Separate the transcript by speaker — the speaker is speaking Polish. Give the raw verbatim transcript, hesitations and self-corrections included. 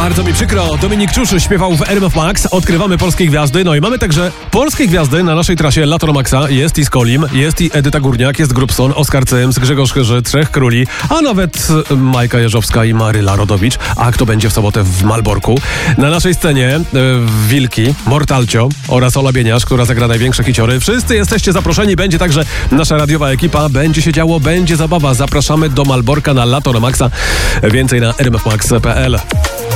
Speaker 1: Bardzo mi przykro, Dominik Czusz śpiewał w R M F Max, odkrywamy polskie gwiazdy, no i mamy także polskie gwiazdy na naszej trasie Lato na Maxa. Jest i Skolim, jest i Edyta Górniak, jest Grubson, Oskar Cyms, Grzegorz Chyży, Trzech Króli, a nawet Majka Jeżowska i Maryla Rodowicz. A kto będzie w sobotę w Malborku? Na naszej scenie e, Wilki, Mortalcio oraz Ola Bieniasz, która zagra największe hiciory. Wszyscy jesteście zaproszeni, będzie także nasza radiowa ekipa, będzie się działo, będzie zabawa. Zapraszamy do Malborka na Lato na Maxa. Więcej na r m f max kropka p l.